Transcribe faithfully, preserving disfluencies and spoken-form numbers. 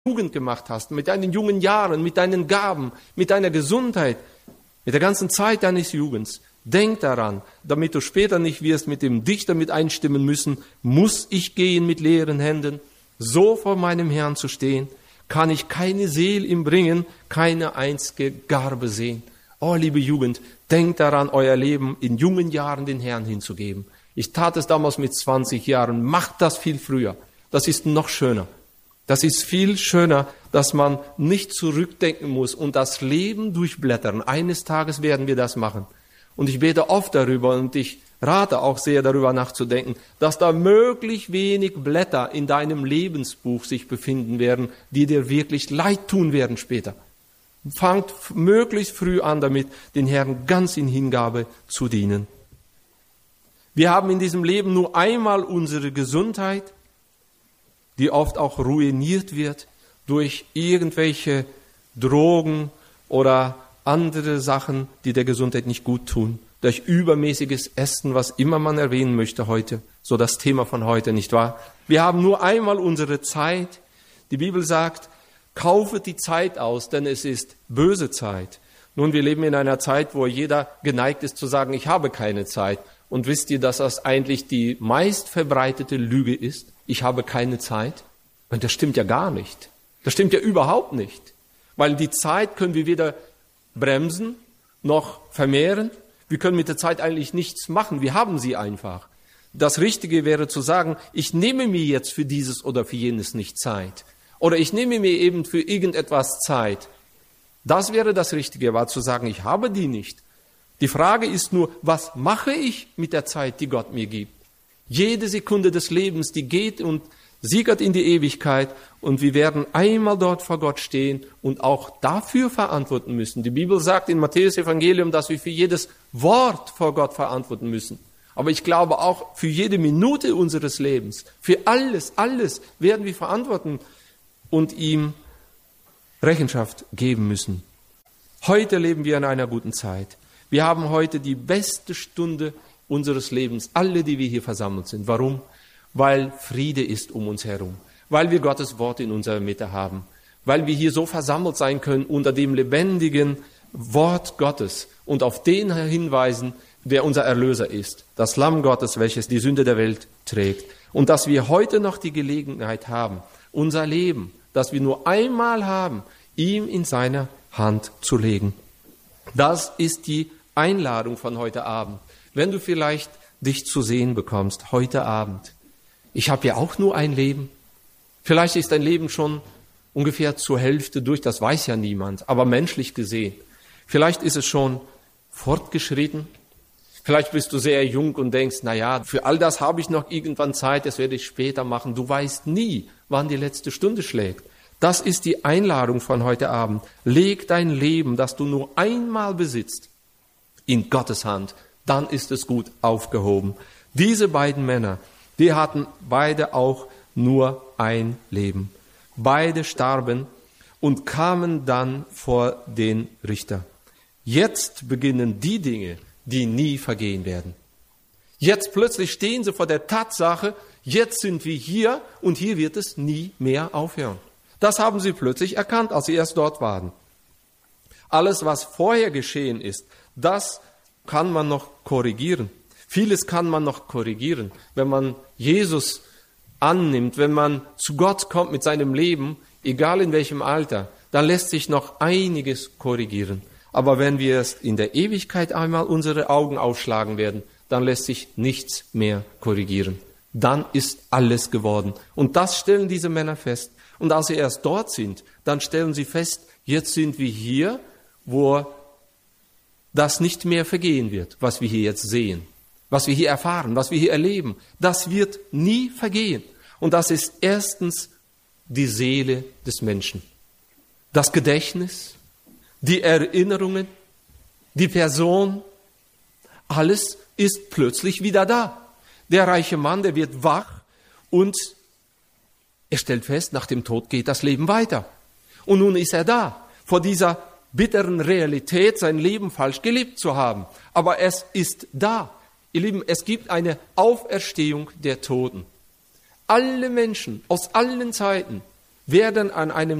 Jugend gemacht hast, mit deinen jungen Jahren, mit deinen Gaben, mit deiner Gesundheit, mit der ganzen Zeit deines Jugens. Denk daran, damit du später nicht wirst mit dem Dichter mit einstimmen müssen, muss ich gehen mit leeren Händen, so vor meinem Herrn zu stehen, kann ich keine Seel ihm bringen, keine einzige Garbe sehen. Oh, liebe Jugend, denkt daran, euer Leben in jungen Jahren den Herrn hinzugeben. Ich tat es damals mit zwanzig Jahren, macht das viel früher. Das ist noch schöner. Das ist viel schöner, dass man nicht zurückdenken muss und das Leben durchblättern. Eines Tages werden wir das machen. Und ich bete oft darüber und ich rate auch sehr darüber nachzudenken, dass da möglichst wenig Blätter in deinem Lebensbuch sich befinden werden, die dir wirklich leid tun werden später. Fangt möglichst früh an damit, den Herrn ganz in Hingabe zu dienen. Wir haben in diesem Leben nur einmal unsere Gesundheit, die oft auch ruiniert wird durch irgendwelche Drogen oder andere Sachen, die der Gesundheit nicht gut tun. Durch übermäßiges Essen, was immer man erwähnen möchte heute. So das Thema von heute, nicht wahr? Wir haben nur einmal unsere Zeit. Die Bibel sagt, kaufet die Zeit aus, denn es ist böse Zeit. Nun, wir leben in einer Zeit, wo jeder geneigt ist zu sagen, ich habe keine Zeit. Und wisst ihr, dass das eigentlich die meist verbreitete Lüge ist? Ich habe keine Zeit. Und das stimmt ja gar nicht. Das stimmt ja überhaupt nicht. Weil die Zeit können wir weder bremsen noch vermehren. Wir können mit der Zeit eigentlich nichts machen. Wir haben sie einfach. Das Richtige wäre zu sagen, ich nehme mir jetzt für dieses oder für jenes nicht Zeit. Oder ich nehme mir eben für irgendetwas Zeit. Das wäre das Richtige, war zu sagen, ich habe die nicht. Die Frage ist nur, was mache ich mit der Zeit, die Gott mir gibt? Jede Sekunde des Lebens, die geht und siegert in die Ewigkeit und wir werden einmal dort vor Gott stehen und auch dafür verantworten müssen. Die Bibel sagt in Matthäus Evangelium, dass wir für jedes Wort vor Gott verantworten müssen. Aber ich glaube auch für jede Minute unseres Lebens, für alles, alles werden wir verantworten und ihm Rechenschaft geben müssen. Heute leben wir in einer guten Zeit. Wir haben heute die beste Stunde unseres Lebens, alle, die wir hier versammelt sind. Warum? Weil Friede ist um uns herum, weil wir Gottes Wort in unserer Mitte haben, weil wir hier so versammelt sein können unter dem lebendigen Wort Gottes und auf den hinweisen, der unser Erlöser ist, das Lamm Gottes, welches die Sünde der Welt trägt. Und dass wir heute noch die Gelegenheit haben, unser Leben, das wir nur einmal haben, ihm in seine Hand zu legen. Das ist die Einladung von heute Abend. Wenn du vielleicht dich zu sehen bekommst, heute Abend. Ich habe ja auch nur ein Leben. Vielleicht ist dein Leben schon ungefähr zur Hälfte durch, das weiß ja niemand, aber menschlich gesehen. Vielleicht ist es schon fortgeschritten. Vielleicht bist du sehr jung und denkst, na ja, für all das habe ich noch irgendwann Zeit, das werde ich später machen. Du weißt nie, wann die letzte Stunde schlägt. Das ist die Einladung von heute Abend. Leg dein Leben, das du nur einmal besitzt, in Gottes Hand. Dann ist es gut aufgehoben. Diese beiden Männer, die hatten beide auch nur ein Leben. Beide starben und kamen dann vor den Richter. Jetzt beginnen die Dinge, die nie vergehen werden. Jetzt plötzlich stehen sie vor der Tatsache, jetzt sind wir hier und hier wird es nie mehr aufhören. Das haben sie plötzlich erkannt, als sie erst dort waren. Alles, was vorher geschehen ist, das kann man noch korrigieren. Vieles kann man noch korrigieren. Wenn man Jesus annimmt, wenn man zu Gott kommt mit seinem Leben, egal in welchem Alter, dann lässt sich noch einiges korrigieren. Aber wenn wir es in der Ewigkeit einmal unsere Augen aufschlagen werden, dann lässt sich nichts mehr korrigieren. Dann ist alles geworden. Und das stellen diese Männer fest. Und als sie erst dort sind, dann stellen sie fest, jetzt sind wir hier, wo das nicht mehr vergehen wird, was wir hier jetzt sehen, was wir hier erfahren, was wir hier erleben. Das wird nie vergehen. Und das ist erstens die Seele des Menschen. Das Gedächtnis, die Erinnerungen, die Person, alles ist plötzlich wieder da. Der reiche Mann, der wird wach und er stellt fest, nach dem Tod geht das Leben weiter. Und nun ist er da, vor dieser bitteren Realität, sein Leben falsch gelebt zu haben. Aber es ist da. Ihr Lieben, es gibt eine Auferstehung der Toten. Alle Menschen aus allen Zeiten werden an einem